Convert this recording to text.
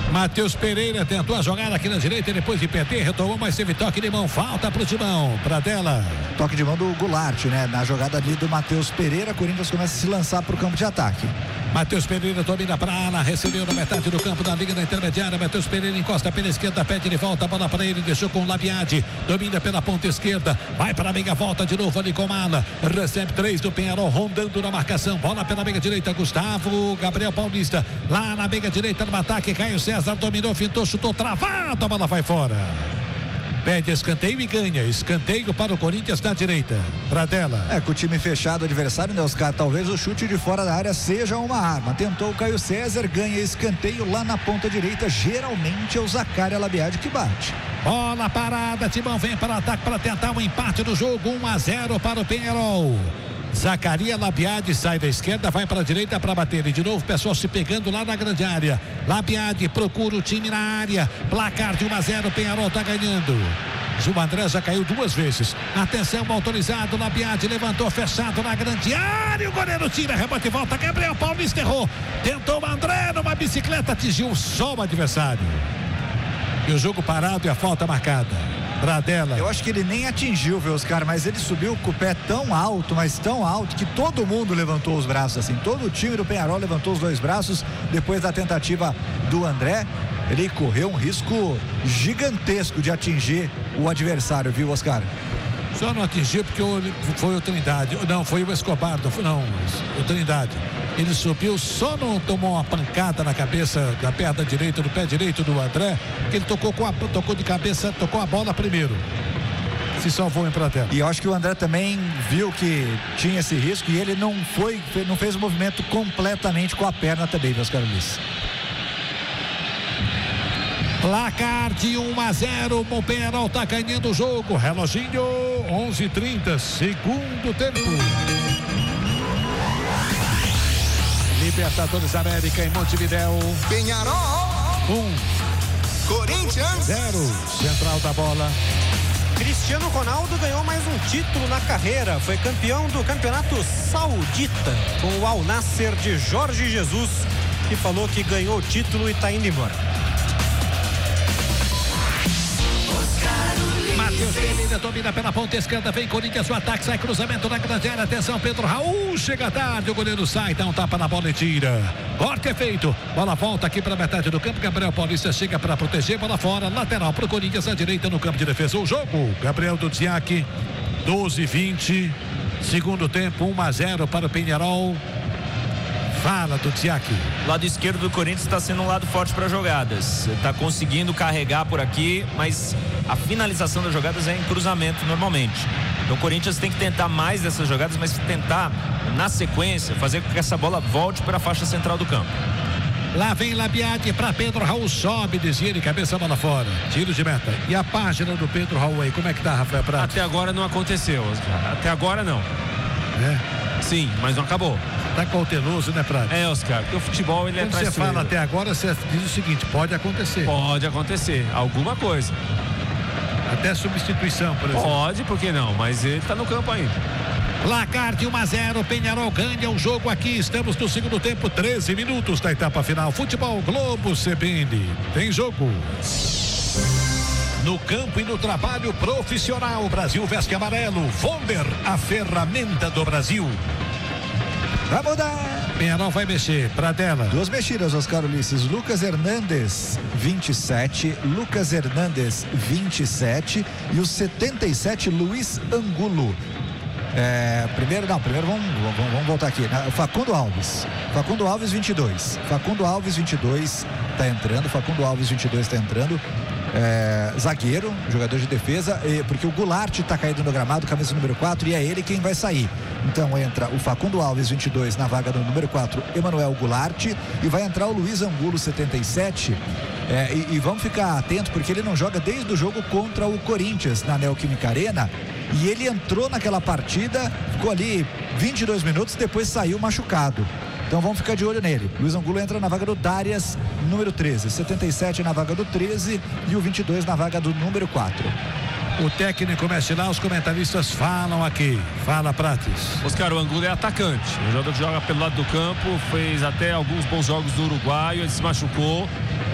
Matheus Pereira tentou a jogada aqui na direita, depois de perder, retomou, mas teve toque de mão, falta pro Timão, Pradella. Toque de mão do Goulart, né? Na jogada ali do Matheus Pereira, Corinthians começa a se lançar pro campo de ataque. Matheus Pereira domina para a ala, recebeu na metade do campo da liga da intermediária. Matheus Pereira encosta pela esquerda, pede de volta a bola para ele, deixou com o Labiade, domina pela ponta esquerda, vai para a meia volta de novo ali com a ala, recebe 3 do Penharol, rondando na marcação, bola pela meia direita, Gustavo Gabriel Paulista, lá na meia direita no ataque, Caio César dominou, fintou, chutou, travado, a bola vai fora. Pede escanteio e ganha. Escanteio para o Corinthians na direita. Pradella. Com o time fechado, o adversário, né, Oscar? Talvez o chute de fora da área seja uma arma. Tentou o Caio César, ganha escanteio lá na ponta direita. Geralmente é o Zaccaria Labiade que bate. Bola parada, Timão vem para o ataque para tentar um empate do jogo. 1-0 para o Penharol. Zaccaria Labiade sai da esquerda, vai para a direita para bater. E de novo o pessoal se pegando lá na grande área. Labiade procura o time na área. Placar de 1-0, Penharol está ganhando. O André já caiu 2 vezes. Atenção, autorizado. Labiade levantou, fechado na grande área. O goleiro tira, rebote e volta. Gabriel Paulista errou. Tentou o André numa bicicleta, atingiu só o adversário. E o jogo parado e a falta marcada. Pradella. Eu acho que ele nem atingiu, viu, Oscar, mas ele subiu com o pé tão alto, mas tão alto, que todo mundo levantou os braços, assim. Todo o time do Penharol levantou os 2 braços depois da tentativa do André. Ele correu um risco gigantesco de atingir o adversário, viu, Oscar? Só não atingiu porque foi o Trindade. Não, foi o Escobar. Não, o Trindade. Ele subiu, só não tomou uma pancada na cabeça, da perna direita, do pé direito do André, porque ele tocou de cabeça, tocou a bola primeiro. Se salvou em Pradella. E eu acho que o André também viu que tinha esse risco e ele não fez o movimento completamente com a perna também, meus caros Luiz. Placar de 1-0, o Penharol tá ganhando o jogo. Reloginho, 11:30, segundo tempo. Libertadores América em Montevidéu. Penharol 1, Corinthians 0. Central da bola. Cristiano Ronaldo ganhou mais um título na carreira. Foi campeão do Campeonato Saudita com o Al Nassr de Jorge Jesus, que falou que ganhou o título e está indo embora. Matheus Pereira domina pela ponta esquerda, vem Corinthians, o ataque, sai cruzamento na grande área, atenção, Pedro Raul, chega tarde, o goleiro sai, dá um tapa na bola e tira. Corte é feito, bola volta aqui para a metade do campo, Gabriel Paulista chega para proteger, bola fora, lateral para o Corinthians, à direita no campo de defesa. O jogo, Gabriel Dudziak, 12:20, segundo tempo, 1-0 para o Penharol. Fala, Dudziak. O lado esquerdo do Corinthians está sendo um lado forte para jogadas. Está conseguindo carregar por aqui, mas a finalização das jogadas é em cruzamento normalmente. Então o Corinthians tem que tentar mais dessas jogadas, mas tentar, na sequência, fazer com que essa bola volte para a faixa central do campo. Lá vem Labiade para Pedro Raul, sobe, desvia de cabeça, bola fora. Tiro de meta. E a página do Pedro Raul aí, como é que tá, Rafael Prado? Até agora não aconteceu. Até agora não. Sim, mas não acabou. Tá cauteloso, né, Prado? Oscar, porque o futebol ele quando é traiçoeiro. Você fala até agora, você diz o seguinte, pode acontecer. Pode acontecer, alguma coisa. Até substituição, por exemplo. Pode, por que não? Mas ele tá no campo ainda. Placar de 1-0, Penharol ganha o jogo aqui, estamos no segundo tempo, 13 minutos da etapa final. Futebol Globo CBN, tem jogo. No campo e no trabalho profissional, Brasil veste amarelo. Vonder, a ferramenta do Brasil. Vai mudar. Penharol vai mexer, Pradella. 2 mexidas, Oscar Ulisses. Lucas Hernandes, 27. Lucas Hernandes, 27. E o 77, Luiz Angulo. Primeiro vamos voltar aqui. Facundo Alves. Facundo Alves, 22. Facundo Alves, 22. Tá entrando. Facundo Alves, 22, tá entrando. Zagueiro, jogador de defesa, porque o Goulart está caído no gramado, camisa número 4, e é ele quem vai sair. Então entra o Facundo Alves, 22, na vaga do número 4, Emanuel Goulart, e vai entrar o Luiz Angulo, 77. E vamos ficar atento, porque ele não joga desde o jogo contra o Corinthians na Neoquímica Arena, e ele entrou naquela partida, ficou ali 22 minutos, depois saiu machucado. Então vamos ficar de olho nele. Luiz Angulo entra na vaga do Darias, número 13. 77 na vaga do 13 e o 22 na vaga do número 4. O técnico mexe lá, os comentaristas falam aqui. Fala, Prates. Oscar, o Angulo é atacante. O jogador que joga pelo lado do campo, fez até alguns bons jogos do Uruguai, ele se machucou.